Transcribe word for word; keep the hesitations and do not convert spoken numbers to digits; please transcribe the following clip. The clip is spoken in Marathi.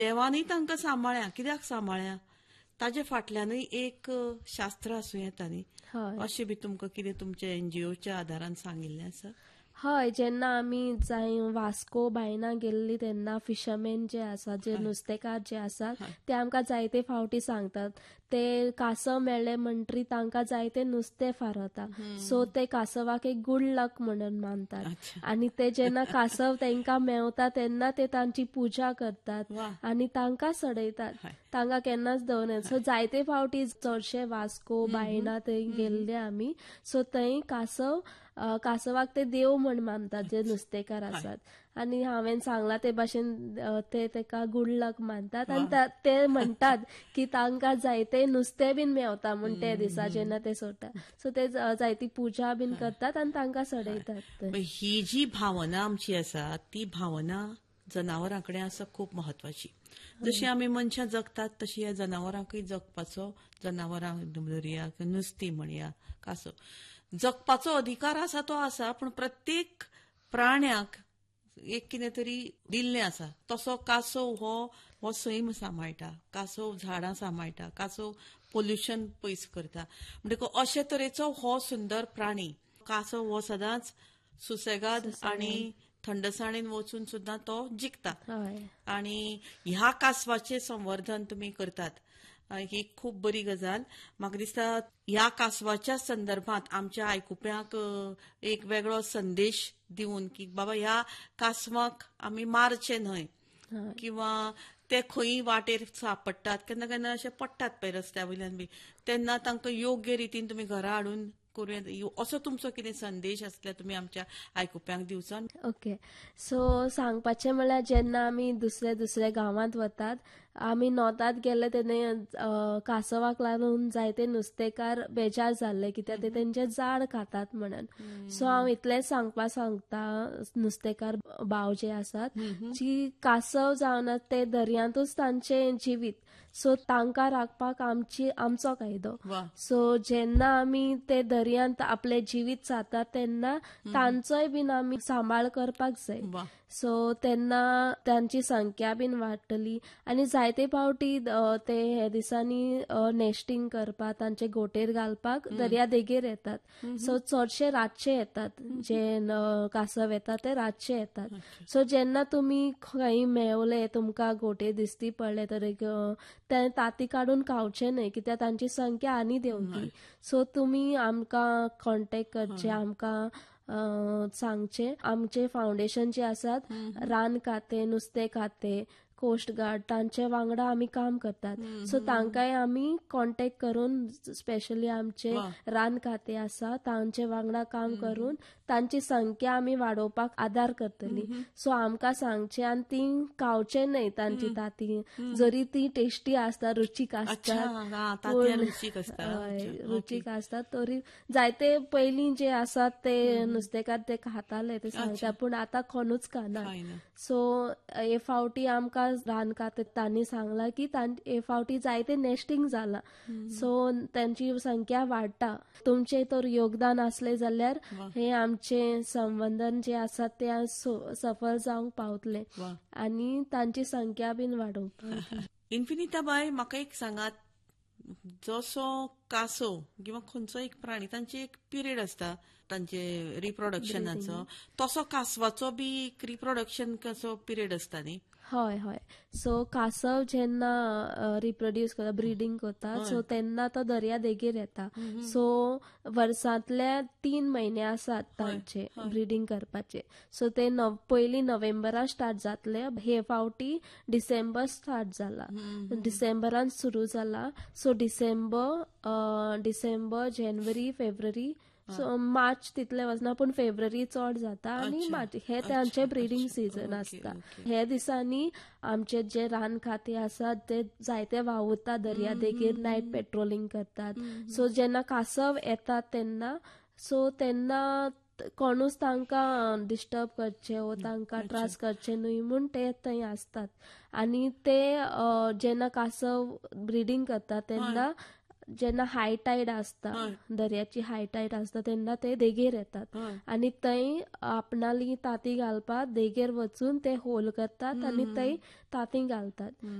देवानी तांकां सांबाळ्या. कित्याक सांबाळ्या? ताजे फाटल्यानूय एक शास्त्र आसूं येता न्ही. अशें बी तुमकां कितें तुमच्या एनजीओच्या आदारान सांगिल्लें आसा? हय, जेन्ना आमी जाय वास्को बायना गेल्ली तेन्ना फिशरमॅन जे आसात, जे नुस्तेकार जे आसात, ते आमकां जायते फावटी सांगतात. ते कासव मेळ्ळे म्हणटरी तांकां जायते नुस्तें फारता. सो ते कासवाक एक गुड लक म्हणून मानतात. आनी ते जेन्ना कासव तांकां मेवता तेन्ना ते तांची पुजा करतात आनी तांकां सडयतात. तांकां केन्नाच दवरनात. सो जायते फावटी चडशे वास्को बायना थंय गेल्ले आमी. सो थंय कासव कासवाक ते देव म्हण मानतात जे नुस्तेकार आसात. आनी हांवें सांगलां ते भाशेन ते ताका गुड लक मानतात आनी ते म्हणटात की तांकां जायते नुस्तें बीन मेवता म्हण ते दिसा जेन्ना ते सोडटात. सो ते जायती पुजा बीन करतात आनी तांकां सडयतात. ही जी भावना आमची आसा ती भावना जनावरांकडे आसा खूब महत्वाची. जशी आमी मनशां जगतात तशी ह्या जनावरांकूय जगपाचो, जनावरां दर्याक नुस्तीं म्हणया कासव जगपाचो अधिकार आसा तो आसा. पूण प्रत्येक प्राण्याक एक कितें तरी दिल्लें आसा. तसो कासव हो हो सैम सांबाळटा, कासव झाडां सांबाळटा, कासव पोल्युशन पयस करता. म्हणटकच अशे तरेचो हो सुंदर प्राणी. कासव हो सदांच सुसेगाद आनी थंडसाणेन वचून सुद्दां तो जिखता. आनी ह्या कासवाचें संवर्धन तुमी करतात ही खूब बरी गजाल. म्हाका दिसता ह्या कासवाच्या संदर्भात आमच्या आयकुप्यांक एक वेगळो संदेश दिवन की बाबा ह्या कासवाक आमी मारचें न्हय किंवा ते खंय वाटेर सापडटात, केन्ना केन्ना अशे पडटात पळय रस्त्या वयल्यान बी, तेन्ना तांकां योग्य रितीन तुमी घरा हाडून करूं असो तुमचो कितें संदेश आसल्यार तुमी आमच्या आयकुप्यांक दिवचो. ओके, सो सांगपाचें म्हळ्यार जेन्ना आमी दुसऱ्या दुसऱ्या गांवांत वतात, आमी नॉर्थांत गेले तेन्ना कासवाक लागून जायते नुस्तेकार बेजार जाल्ले कित्याक ते तेंचे जाड खातात म्हणून. सो हांव इतलेंच सांगपाक सांगता नुस्तेकार भाव जे आसात जी कासव जावन ते दर्यांतूच तांचें जिवीत. सो तांकां राखपाक आमची आमचो कायदो. सो जेन्ना आमी ते दर्यांत आपले जिवीत सारतात तेन्ना तांचोय बीन आमी सांबाळ करपाक जाय. सो तेन्ना तांची संख्या बीन वाडटली आनी जायते फावटी ते हे दिसांनी नेस्टिंग करपाक तांचे गोटेर घालपाक दर्या देगेर येतात. सो चडशे रातचे येतात, जे कासव येतात ते रातचे येतात. सो जेन्ना तुमी खंय मेवले, तुमकां गोटे दिसती पडले तर ते ताती काडून खावचे न्हय कित्याक तांची संख्या आनी देंवतली. सो तुमी आमकां कॉन्टेक्ट करचे, आमकां सांगचे. आमचे फाउंडेशन जे आसात रान खाते, नुस्तें खाते, कोस्ट गार्ड तांचे वांगडा आमी काम करतात. सो तांकांय आमी कॉन्टेक्ट करून स्पेशली आमचे रान खाते आसा तांचे वांगडा काम करून तांची संख्या आमी वाडोवपाक आदार करतली. सो आमकां सांगचे आनी ती खावचे न्हय तांची ताती, जरी ती टेस्टी आसता, रुचीक आसतात, रुचीक आसतात तरी जायते पयलीं जे आसात ते नुस्तेकार ते खाताले ते सांगता, पूण आतां कोणूच खाना. सो हे फावटी आमकां रान खाते तांणी सांगला की हे फावटी जायते नेस्टिंग जाला. सो तांची संख्या वाडटा. तुमचे तर योगदान असले जाल्यार हे आमचे संवर्धन जे आसा ते सफल जावंक पावतले आनी तांची संख्या बीन वाडोवपाक. इन्फिनिटा बाय, म्हाका एक सांगात, जसो कासव किंवा खंयचो एक प्राणी तांचे एक पिरियड आसता तांचे रिप्रोडक्शनाचो, तसो कासवाचो बी एक रिप्रोडक्शन कसो पिरियड आसता न्ही? हय हय. सो कासव जेन्ना रिप्रोड्यूस करता, ब्रिडींग करता, सो तेन्ना तो दर्या देगेर येता. सो वर्सांतले तीन म्हयने आसात तांचे ब्रिडींग करपाचे. सो ते पयलीं नोव्हेंबरान स्टार्ट जातले, हे फावटी डिसेंबर स्टार्ट जाला, डिसेंबरान सुरू जाला. सो डिसेंबर डिसेंबर जानेवारी फेब्रुवारी सो मार्च तितले वचना, पूण फेब्रुवारी चड जाता आनी मार्च हे तांचे ब्रिडींग सीजन आसता. हे दिसांनी आमचे जे रान खाते आसात ते जायते वावुरतात दर्या देगेर, नायट पेट्रोलिंग करतात. सो जेन्ना कासव येतात तेन्ना सो तेन्ना कोणूच तांकां डिस्टर्ब करचे वो तांकां त्रास करचे न्हय म्हूण ते थंय आसतात. आनी ते जेन्ना कासव ब्रिडींग करतात तेन्ना जेन्ना हाय टायड आसता हय. दर्याची हाय टायड आसता तेन्ना ते देगेर येतात हय. आनी थंय आपणाली तांती घालपाक देगेर वचून ते होल करतात आनी थंय तांती घालतात